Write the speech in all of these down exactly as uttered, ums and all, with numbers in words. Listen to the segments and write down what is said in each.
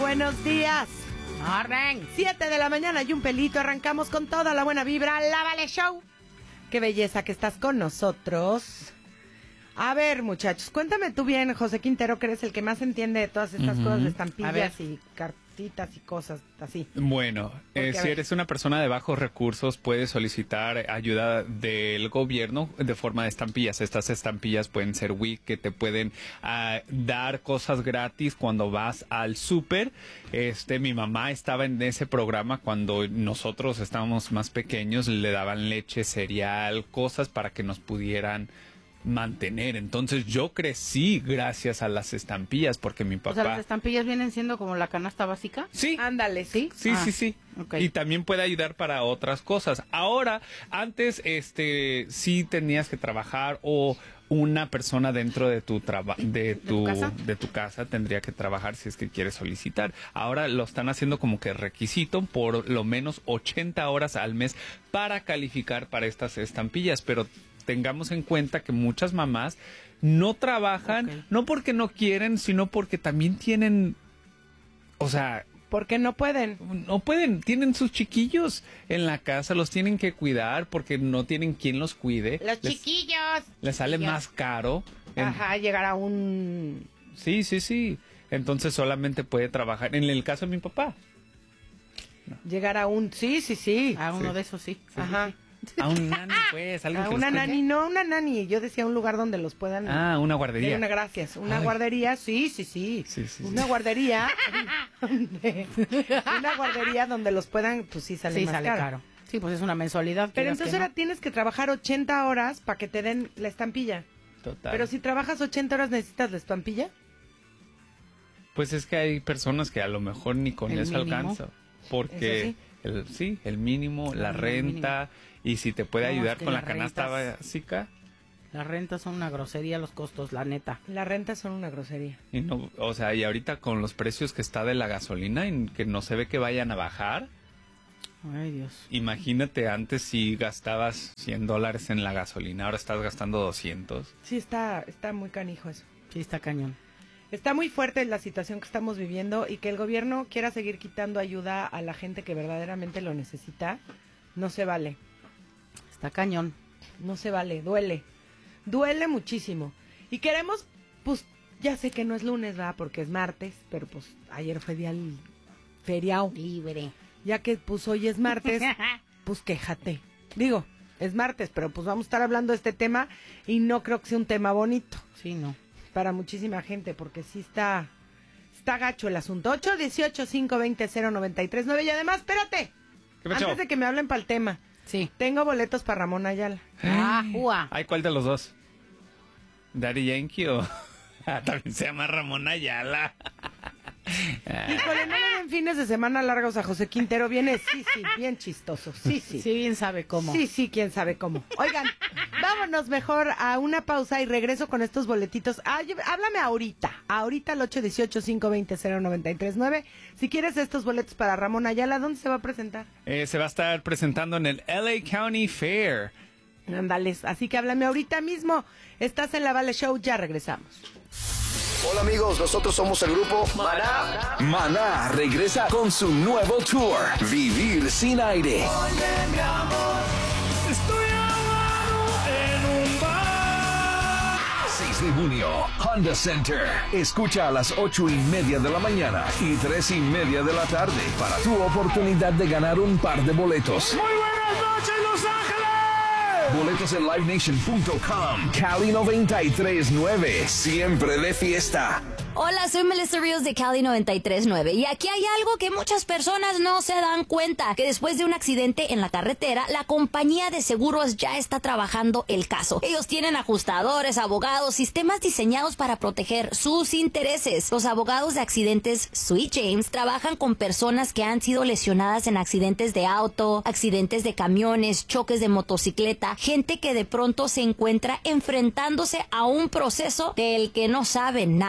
buenos días. Orden. Siete de la mañana y un pelito. Arrancamos con toda la buena vibra. La Vale Show. Qué belleza que estás con nosotros. A ver, muchachos, cuéntame tú bien, José Quintero, que eres el que más entiende de todas estas uh-huh. cosas de estampillas y cartitas y cosas así. Bueno, eh, si eres una persona de bajos recursos, puedes solicitar ayuda del gobierno de forma de estampillas. Estas estampillas pueden ser W I C, que te pueden uh, dar cosas gratis cuando vas al súper. Este, mi mamá estaba en ese programa cuando nosotros estábamos más pequeños, le daban leche, cereal, cosas para que nos pudieran mantener. Entonces yo crecí gracias a las estampillas porque mi papá... O sea, las estampillas vienen siendo como la canasta básica. Sí. Ándale, ¿sí? Sí, ah, sí, sí. Okay. Y también puede ayudar para otras cosas. Ahora, antes, este, sí tenías que trabajar o una persona dentro de tu trabajo, de tu, ¿De tu casa? de tu casa tendría que trabajar si es que quieres solicitar. Ahora lo están haciendo como que requisito por lo menos ochenta horas al mes para calificar para estas estampillas, pero tengamos en cuenta que muchas mamás no trabajan, okay. no porque no quieren, sino porque también tienen, o sea... Porque no pueden. No pueden, tienen sus chiquillos en la casa, los tienen que cuidar porque no tienen quien los cuide. Los les, chiquillos. Les sale chiquillos. más caro. En, Ajá, llegar a un... Sí, sí, sí. Entonces solamente puede trabajar, en el caso de mi papá. No. Llegar a un... Sí, sí, sí. A uno sí. de esos, sí. sí Ajá. Sí, sí. A un nani, pues. Algo a que una nani, no, una nani. Yo decía un lugar donde los puedan... Ah, una guardería. Una, gracias. Una Ay. guardería, sí, sí, sí. sí, sí una sí. guardería. donde, una guardería donde los puedan, pues sí, sale sí, más sale caro. caro. Sí, pues es una mensualidad. Pero entonces ahora no. tienes que trabajar ochenta horas para que te den la estampilla. Total. Pero si trabajas ochenta horas, ¿necesitas la estampilla? Pues es que hay personas que a lo mejor ni con ¿El eso mínimo? alcanza. Porque... Sí? El, sí, el mínimo, la el renta, mínimo. Y si te puede no, ayudar es que con la la canasta rentas, básica. Las rentas son una grosería, los costos, la neta. Las rentas son una grosería. Y no, o sea, y ahorita con los precios que está de la gasolina, y que no se ve que vayan a bajar. Ay, Dios. Imagínate, antes si gastabas cien dólares en la gasolina, ahora estás gastando doscientos. Sí, está, está muy canijo eso. Sí, está cañón. Está muy fuerte la situación que estamos viviendo y que el gobierno quiera seguir quitando ayuda a la gente que verdaderamente lo necesita. No se vale. Está cañón. No se vale, duele. Duele muchísimo. Y queremos, pues, ya sé que no es lunes, ¿verdad? Porque es martes, pero pues ayer fue día feriado. Libre. Ya que pues hoy es martes, pues quéjate. Digo, es martes, pero pues vamos a estar hablando de este tema y no creo que sea un tema bonito. Sí, no. Para muchísima gente, porque sí está está gacho el asunto. ocho dieciocho, cinco veinte, cero noventa y tres nueve. Y además, espérate, antes de que me hablen para el tema, sí, tengo boletos para Ramón Ayala. Ah, ua. Ay, ¿cuál de los dos? ¿Daddy Yankee o...? También se llama Ramón Ayala. Híjole, no le den fines de semana largos a José Quintero. Viene, sí, sí, bien chistoso. Sí, sí. Sí, bien sabe cómo. Sí, sí, quién sabe cómo. Oigan, vámonos mejor a una pausa y regreso con estos boletitos. Ah, yo, háblame ahorita. Ahorita al ocho dieciocho, cinco veinte, cero noventa y tres nueve. Si quieres estos boletos para Ramón Ayala, ¿dónde se va a presentar? Eh, se va a estar presentando en el L A County Fair. Ándales, así que háblame ahorita mismo. Estás en la Vale Show, ya regresamos. Hola amigos, nosotros somos el grupo Maná. Maná regresa con su nuevo tour, Vivir sin aire. Oye, mi amor, estoy ahogado en un bar. seis de junio, Honda Center. Escucha a las ocho y media de la mañana y tres y media de la tarde para tu oportunidad de ganar un par de boletos. Muy buenas noches, Los Ángeles. Boletos en live nation punto com. Cali noventa y tres nueve. Siempre de fiesta. Hola, soy Melissa Ríos de Cali noventa y tres nueve y aquí hay algo que muchas personas no se dan cuenta, que después de un accidente en la carretera, la compañía de seguros ya está trabajando el caso. Ellos tienen ajustadores, abogados, sistemas diseñados para proteger sus intereses. Los abogados de accidentes Sweet James trabajan con personas que han sido lesionadas en accidentes de auto, accidentes de camiones, choques de motocicleta, gente que de pronto se encuentra enfrentándose a un proceso del que no sabe nada. No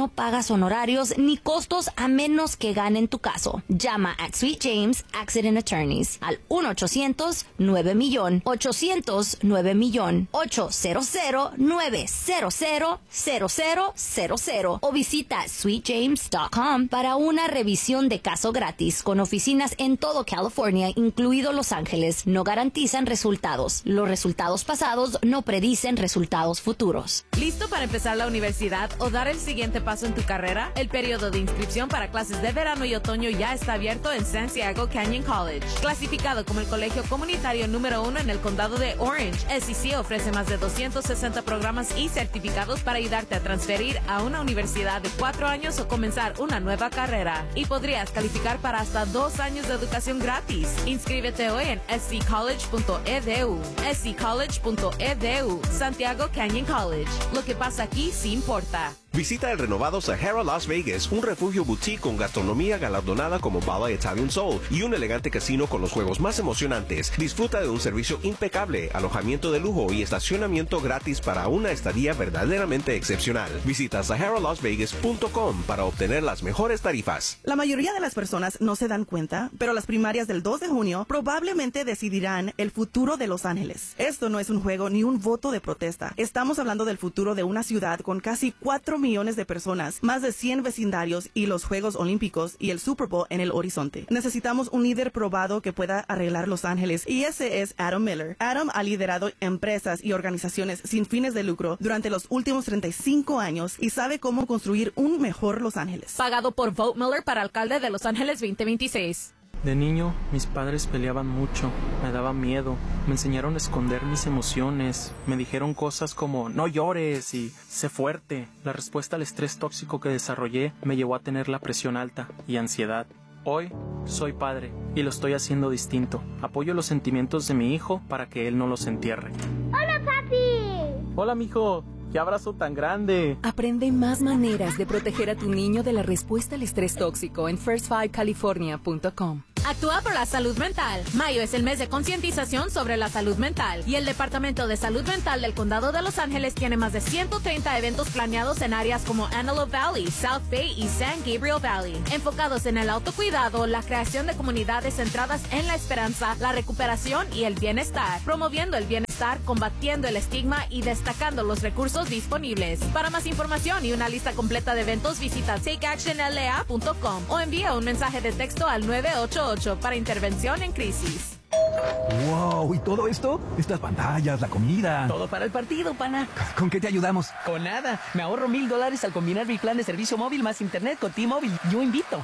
pagas honorarios ni costos a menos que ganen tu caso. Llama a Sweet James Accident Attorneys al uno ochocientos nueve millón, ochocientos nueve millón, ochocientos nueve cero cero cero cero cero cero o visita sweet james punto com para una revisión de caso gratis con oficinas en todo California, incluido Los Ángeles. No garantizan resultados. Los resultados pasados no predicen resultados futuros. ¿Listo para empezar la universidad o dar el siguiente paso en tu carrera? El periodo de inscripción para clases de verano y otoño ya está abierto en Santiago Canyon College. Clasificado como el colegio comunitario número uno en el condado de Orange, S C C ofrece más de doscientos sesenta programas y certificados para ayudarte a transferir a una universidad de cuatro años o comenzar una nueva carrera. Y podrías calificar para hasta dos años de educación gratis. Inscríbete hoy en s c college punto e d u. s c college punto e d u. Santiago Canyon College. Lo que pasa aquí sí importa. Visita el renovado Sahara Las Vegas, un refugio boutique con gastronomía galardonada como Bala Italian Soul y un elegante casino con los juegos más emocionantes. Disfruta de un servicio impecable, alojamiento de lujo y estacionamiento gratis para una estadía verdaderamente excepcional. Visita sahara las vegas punto com para obtener las mejores tarifas. La mayoría de las personas no se dan cuenta, pero las primarias del dos de junio probablemente decidirán el futuro de Los Ángeles. Esto no es un juego ni un voto de protesta. Estamos hablando del futuro de una ciudad con casi cuatro millones de personas, más de cien vecindarios y los Juegos Olímpicos y el Super Bowl en el horizonte. Necesitamos un líder probado que pueda arreglar Los Ángeles y ese es Adam Miller. Adam ha liderado empresas y organizaciones sin fines de lucro durante los últimos treinta y cinco años y sabe cómo construir un mejor Los Ángeles. Pagado por Vote Miller para alcalde de Los Ángeles veinte veintiséis. De niño, mis padres peleaban mucho, me daba miedo, me enseñaron a esconder mis emociones, me dijeron cosas como no llores y sé fuerte. La respuesta al estrés tóxico que desarrollé me llevó a tener la presión alta y ansiedad. Hoy soy padre y lo estoy haciendo distinto. Apoyo los sentimientos de mi hijo para que él no los entierre. ¡Hola, papi! Hola, mijo. ¡Qué abrazo tan grande! Aprende más maneras de proteger a tu niño de la respuesta al estrés tóxico en first five california punto com. Actúa por la salud mental. Mayo es el mes de concientización sobre la salud mental y el Departamento de Salud Mental del Condado de Los Ángeles tiene más de ciento treinta eventos planeados en áreas como Antelope Valley, South Bay y San Gabriel Valley, enfocados en el autocuidado, la creación de comunidades centradas en la esperanza, la recuperación y el bienestar, promoviendo el bienestar, combatiendo el estigma y destacando los recursos disponibles. Para más información y una lista completa de eventos, visita take action l a punto com o envía un mensaje de texto al nueve ocho ocho para intervención en crisis. ¡Wow! ¿Y todo esto? Estas pantallas, la comida. Todo para el partido, pana. ¿Con qué te ayudamos? Con nada. Me ahorro mil dólares al combinar mi plan de servicio móvil más internet con T-Mobile. Yo invito.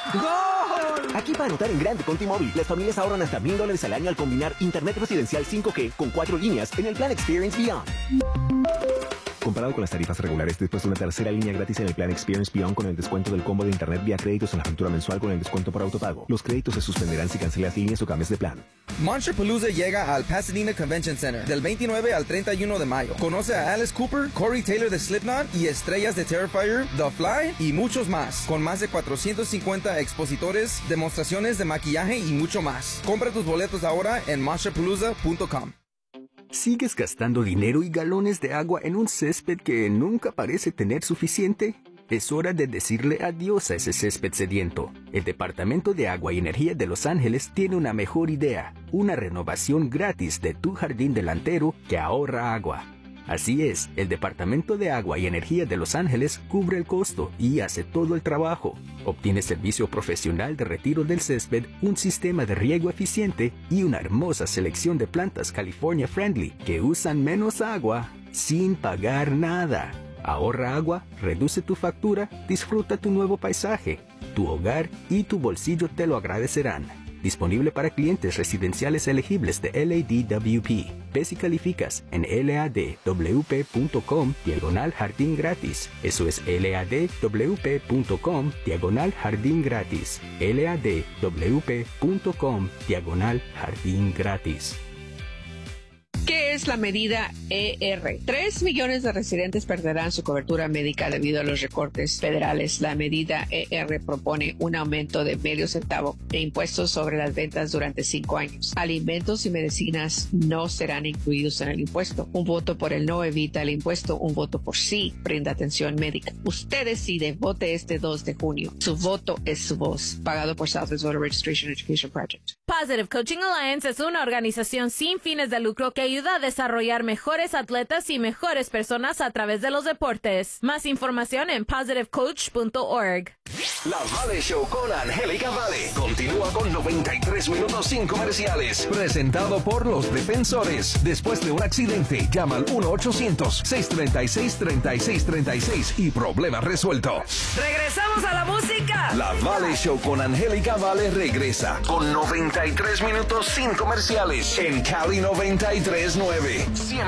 ¡Gol! Aquí para anotar en grande con T-Mobile, las familias ahorran hasta mil dólares al año al combinar internet residencial cinco G con cuatro líneas en el plan Experience Beyond. Comparado con las tarifas regulares, después de una tercera línea gratis en el plan Experience Beyond con el descuento del combo de internet vía créditos en la factura mensual con el descuento por autopago. Los créditos se suspenderán si cancelas líneas o cambias de plan. Monsterpalooza llega al Pasadena Convention Center del veintinueve al treinta y uno de mayo. Conoce a Alice Cooper, Corey Taylor de Slipknot y estrellas de Terrifier, The Fly y muchos más. Con más de cuatrocientos cincuenta expositores, demostraciones de maquillaje y mucho más. Compra tus boletos ahora en monsterpalooza punto com. ¿Sigues gastando dinero y galones de agua en un césped que nunca parece tener suficiente? Es hora de decirle adiós a ese césped sediento. El Departamento de Agua y Energía de Los Ángeles tiene una mejor idea, una renovación gratis de tu jardín delantero que ahorra agua. Así es, el Departamento de Agua y Energía de Los Ángeles cubre el costo y hace todo el trabajo. Obtiene servicio profesional de retiro del césped, un sistema de riego eficiente y una hermosa selección de plantas California Friendly que usan menos agua sin pagar nada. Ahorra agua, reduce tu factura, disfruta tu nuevo paisaje. Tu hogar y tu bolsillo te lo agradecerán. Disponible para clientes residenciales elegibles de L A D W P. Ve si calificas en ladwp.com diagonal jardín gratis. Eso es ladwp.com diagonal jardín gratis. ladwp.com diagonal jardín gratis. ¿Qué es es la medida E R. Tres millones de residentes perderán su cobertura médica debido a los recortes federales. La medida E R propone un aumento de medio centavo de impuestos sobre las ventas durante cinco años. Alimentos y medicinas no serán incluidos en el impuesto. Un voto por el no evita el impuesto, un voto por sí brinda atención médica. Usted decide, vote este dos de junio. Su voto es su voz. Pagado por Southwest Voter Registration Education Project. Positive Coaching Alliance es una organización sin fines de lucro que ayuda a desarrollar mejores atletas y mejores personas a través de los deportes. Más información en positive coach punto org. La Vale Show con Angélica Vale continúa con noventa y tres minutos sin comerciales. Presentado por los defensores. Después de un accidente, llama al uno ochocientos, seiscientos treinta y seis, treinta y seis treinta y seis y problema resuelto. ¡Regresamos a la música! La Vale Show con Angélica Vale regresa con noventa y tres minutos sin comerciales en Cali noventa y tres nueve.